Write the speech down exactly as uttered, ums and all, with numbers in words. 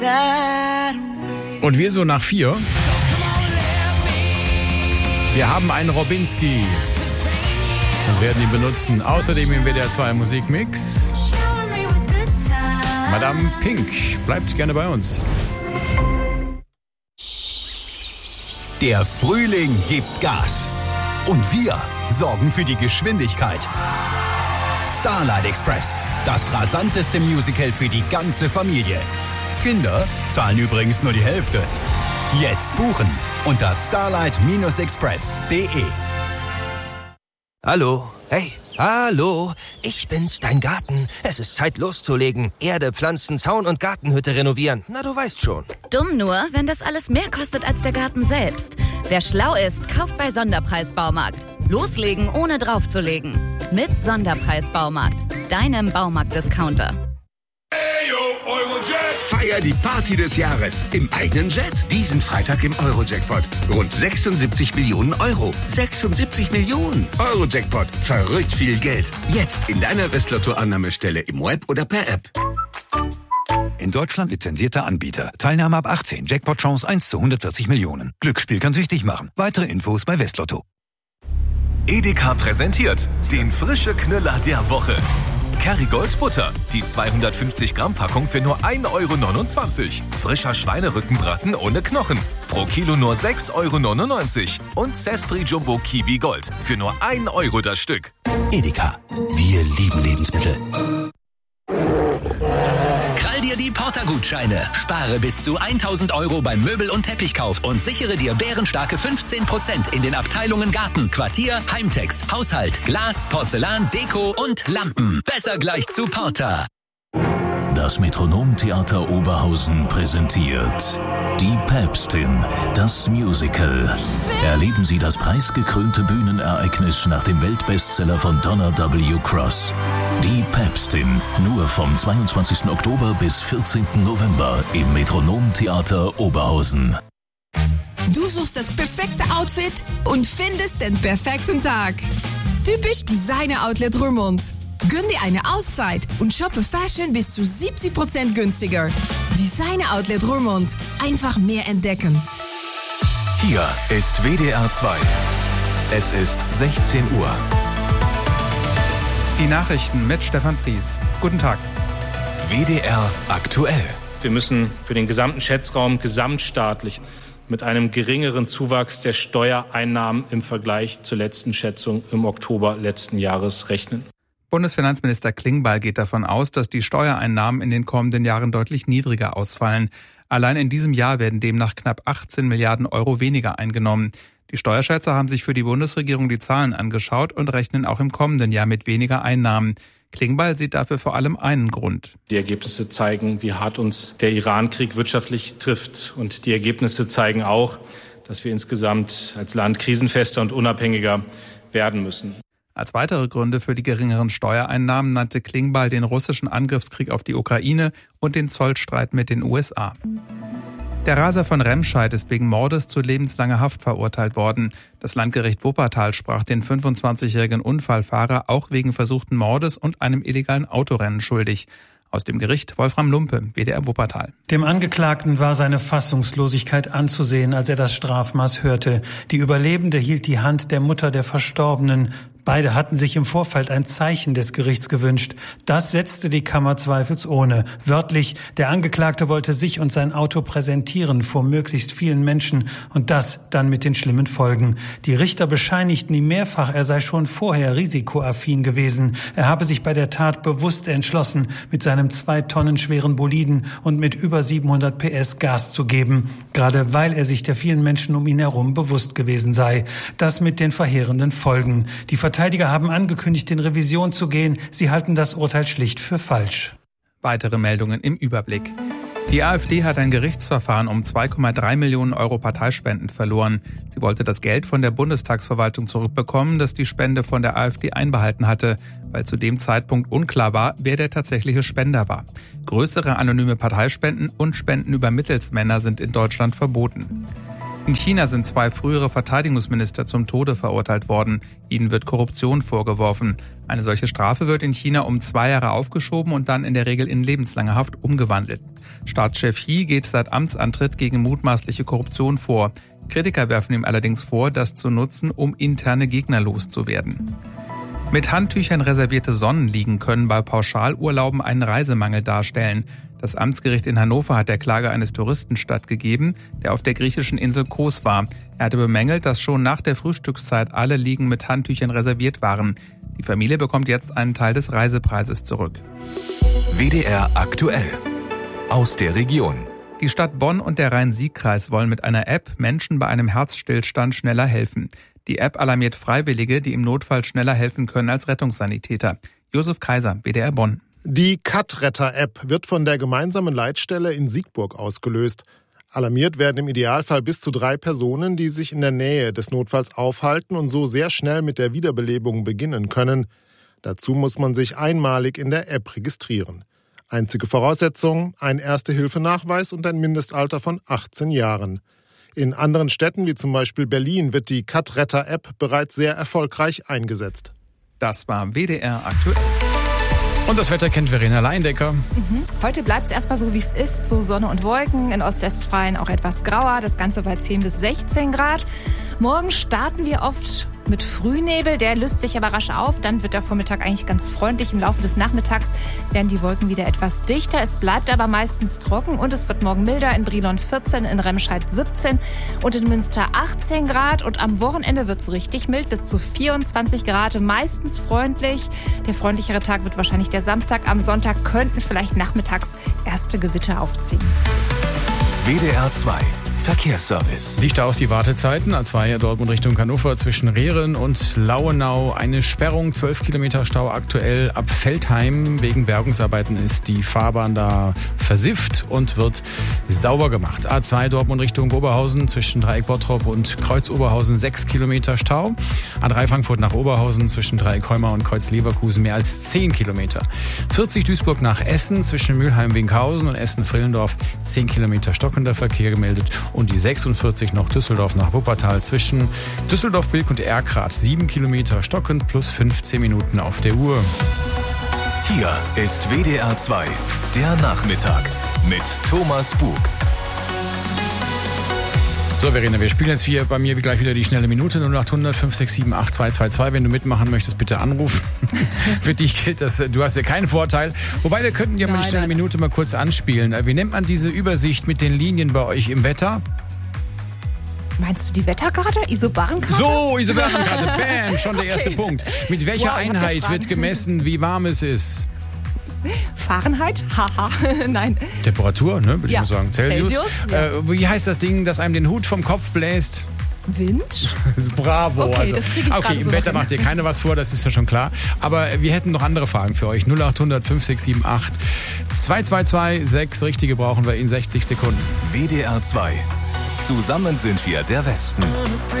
Und wir so nach vier. Wir haben einen Robinski und werden ihn benutzen. Außerdem im W D R zwei Musikmix Madame Pink. Bleibt gerne bei uns. Der Frühling gibt Gas. Und wir sorgen für die Geschwindigkeit. Starlight Express. Das rasanteste Musical für die ganze Familie. Kinder zahlen übrigens nur die Hälfte. Jetzt buchen unter starlight express punkt de. Hallo, hey, hallo, ich bin's, dein Garten. Es ist Zeit loszulegen. Erde, Pflanzen, Zaun und Gartenhütte renovieren. Na, du weißt schon. Dumm nur, wenn das alles mehr kostet als der Garten selbst. Wer schlau ist, kauft bei Sonderpreis-Baumarkt. Loslegen, ohne draufzulegen. Mit Sonderpreis-Baumarkt, deinem Baumarkt-Discounter. Feier die Party des Jahres im eigenen Jet. Diesen Freitag im Euro-Jackpot. Rund sechsundsiebzig Millionen Euro. sechsundsiebzig Millionen. Euro-Jackpot. Verrückt viel Geld. Jetzt in deiner Westlotto-Annahmestelle im Web oder per App. In Deutschland lizenzierter Anbieter. Teilnahme ab achtzehn. Jackpot-Chance eins zu hundertvierzig Millionen. Glücksspiel kann süchtig machen. Weitere Infos bei Westlotto. Edeka präsentiert den frische Knüller der Woche. Kerrygold Butter, die zweihundertfünfzig Gramm Packung für nur ein Euro neunundzwanzig. Frischer Schweinerückenbraten ohne Knochen, pro Kilo nur sechs Euro neunundneunzig. Und Sespri Jumbo Kiwi Gold für nur ein Euro das Stück. Edeka. Wir lieben Lebensmittel. Krall dir die Porter-Gutscheine. Spare bis zu tausend Euro beim Möbel- und Teppichkauf und sichere dir bärenstarke fünfzehn Prozent in den Abteilungen Garten, Quartier, Heimtex, Haushalt, Glas, Porzellan, Deko und Lampen. Besser gleich zu Porter. Das Metronom-Theater Oberhausen präsentiert Die Päpstin, das Musical. Erleben Sie das preisgekrönte Bühnenereignis nach dem Weltbestseller von Donna W. Cross. Die Päpstin, nur vom zweiundzwanzigsten Oktober bis vierzehnten November im Metronom-Theater Oberhausen. Du suchst das perfekte Outfit und findest den perfekten Tag. Typisch Designer Outlet Roermond. Gönn dir eine Auszeit und shoppe Fashion bis zu siebzig Prozent günstiger. Designer Outlet Roermond. Einfach mehr entdecken. Hier ist W D R zwei. Es ist sechzehn Uhr. Die Nachrichten mit Stefan Fries. Guten Tag. W D R aktuell. Wir müssen für den gesamten Schätzraum gesamtstaatlich mit einem geringeren Zuwachs der Steuereinnahmen im Vergleich zur letzten Schätzung im Oktober letzten Jahres rechnen. Bundesfinanzminister Klingbeil geht davon aus, dass die Steuereinnahmen in den kommenden Jahren deutlich niedriger ausfallen. Allein in diesem Jahr werden demnach knapp achtzehn Milliarden Euro weniger eingenommen. Die Steuerschätzer haben sich für die Bundesregierung die Zahlen angeschaut und rechnen auch im kommenden Jahr mit weniger Einnahmen. Klingbeil sieht dafür vor allem einen Grund. Die Ergebnisse zeigen, wie hart uns der Iran-Krieg wirtschaftlich trifft. Und die Ergebnisse zeigen auch, dass wir insgesamt als Land krisenfester und unabhängiger werden müssen. Als weitere Gründe für die geringeren Steuereinnahmen nannte Klingbeil den russischen Angriffskrieg auf die Ukraine und den Zollstreit mit den U S A. Der Raser von Remscheid ist wegen Mordes zu lebenslanger Haft verurteilt worden. Das Landgericht Wuppertal sprach den fünfundzwanzigjährigen Unfallfahrer auch wegen versuchten Mordes und einem illegalen Autorennen schuldig. Aus dem Gericht Wolfram Lumpe, W D R Wuppertal. Dem Angeklagten war seine Fassungslosigkeit anzusehen, als er das Strafmaß hörte. Die Überlebende hielt die Hand der Mutter der Verstorbenen. Beide hatten sich im Vorfeld ein Zeichen des Gerichts gewünscht. Das setzte die Kammer zweifelsohne. Wörtlich, der Angeklagte wollte sich und sein Auto präsentieren vor möglichst vielen Menschen und das dann mit den schlimmen Folgen. Die Richter bescheinigten ihm mehrfach, er sei schon vorher risikoaffin gewesen. Er habe sich bei der Tat bewusst entschlossen, mit seinem zwei Tonnen schweren Boliden und mit über siebenhundert P S Gas zu geben, gerade weil er sich der vielen Menschen um ihn herum bewusst gewesen sei. Das mit den verheerenden Folgen. Die Verteidiger haben angekündigt, in Revision zu gehen. Sie halten das Urteil schlicht für falsch. Weitere Meldungen im Überblick. Die AfD hat ein Gerichtsverfahren um zwei Komma drei Millionen Euro Parteispenden verloren. Sie wollte das Geld von der Bundestagsverwaltung zurückbekommen, das die Spende von der AfD einbehalten hatte, weil zu dem Zeitpunkt unklar war, wer der tatsächliche Spender war. Größere anonyme Parteispenden und Spenden über Mittelsmänner sind in Deutschland verboten. In China sind zwei frühere Verteidigungsminister zum Tode verurteilt worden. Ihnen wird Korruption vorgeworfen. Eine solche Strafe wird in China um zwei Jahre aufgeschoben und dann in der Regel in lebenslange Haft umgewandelt. Staatschef Xi geht seit Amtsantritt gegen mutmaßliche Korruption vor. Kritiker werfen ihm allerdings vor, das zu nutzen, um interne Gegner loszuwerden. Mit Handtüchern reservierte Sonnenliegen können bei Pauschalurlauben einen Reisemangel darstellen. Das Amtsgericht in Hannover hat der Klage eines Touristen stattgegeben, der auf der griechischen Insel Kos war. Er hatte bemängelt, dass schon nach der Frühstückszeit alle Liegen mit Handtüchern reserviert waren. Die Familie bekommt jetzt einen Teil des Reisepreises zurück. W D R aktuell. Aus der Region. Die Stadt Bonn und der Rhein-Sieg-Kreis wollen mit einer App Menschen bei einem Herzstillstand schneller helfen. Die App alarmiert Freiwillige, die im Notfall schneller helfen können als Rettungssanitäter. Josef Kaiser, W D R Bonn. Die Cut-Retter-App wird von der gemeinsamen Leitstelle in Siegburg ausgelöst. Alarmiert werden im Idealfall bis zu drei Personen, die sich in der Nähe des Notfalls aufhalten und so sehr schnell mit der Wiederbelebung beginnen können. Dazu muss man sich einmalig in der App registrieren. Einzige Voraussetzung, ein Erste-Hilfe-Nachweis und ein Mindestalter von achtzehn Jahren. In anderen Städten wie zum Beispiel Berlin wird die Cut-Retter-App bereits sehr erfolgreich eingesetzt. Das war W D R aktuell. Und das Wetter kennt Verena Leindecker. Mhm. Heute bleibt es erstmal so, wie es ist. So Sonne und Wolken. In Ostwestfalen auch etwas grauer. Das Ganze bei zehn bis sechzehn Grad. Morgen starten wir oft mit Frühnebel. Der löst sich aber rasch auf. Dann wird der Vormittag eigentlich ganz freundlich. Im Laufe des Nachmittags werden die Wolken wieder etwas dichter. Es bleibt aber meistens trocken. Und es wird morgen milder. In Brilon vierzehn, in Remscheid siebzehn und in Münster achtzehn Grad. Und am Wochenende wird es richtig mild. Bis zu vierundzwanzig Grad. Meistens freundlich. Der freundlichere Tag wird wahrscheinlich der Samstag. Am Sonntag könnten vielleicht nachmittags erste Gewitter aufziehen. W D R zwei Verkehrsservice. Dichter aus die Wartezeiten. A zwei Dortmund Richtung Hannover zwischen Rehren und Lauenau. Eine Sperrung, zwölf Kilometer Stau aktuell ab Veltheim. Wegen Bergungsarbeiten ist die Fahrbahn da versifft und wird sauber gemacht. A zwei Dortmund Richtung Oberhausen zwischen Dreieck Bottrop und Kreuz Oberhausen sechs Kilometer Stau. A drei Frankfurt nach Oberhausen zwischen Dreieck Heumar und Kreuz Leverkusen mehr als zehn Kilometer. vierzig Duisburg nach Essen zwischen Mülheim-Winkhausen und Essen-Frillendorf zehn Kilometer stockender Verkehr gemeldet. Und die sechsundvierzig noch Düsseldorf nach Wuppertal zwischen Düsseldorf-Bilk und Erkrath sieben Kilometer stockend plus fünfzehn Minuten auf der Uhr. Hier ist W D R zwei, der Nachmittag mit Thomas Bug. So, Verena, wir spielen jetzt hier bei mir gleich wieder die schnelle Minute. null acht hundert fünf sechs sieben acht zwei zwei zwei. Wenn du mitmachen möchtest, bitte anrufen. Für dich gilt das, du hast ja keinen Vorteil. Wobei, wir könnten ja mal die schnelle Minute mal kurz anspielen. Wie nennt man diese Übersicht mit den Linien bei euch im Wetter? Meinst du die Wetterkarte? Isobarenkarte? So, Isobarenkarte. Bam, schon der erste okay. Punkt. Mit welcher wow, Einheit wird gemessen, wie warm es ist? Fahrenheit? Haha, nein. Temperatur, ne, würde ja. ich mal sagen. Celsius. Celsius ja. äh, wie heißt das Ding, das einem den Hut vom Kopf bläst? Wind? Bravo. Okay, also. das krieg ich okay im so Wetter macht ihr keine was vor, das ist ja schon klar. Aber wir hätten noch andere Fragen für euch. null acht hundert fünf sechs sieben acht zwei zwei zwei. Sechs richtige brauchen wir in sechzig Sekunden. W D R zwei. Zusammen sind wir der Westen.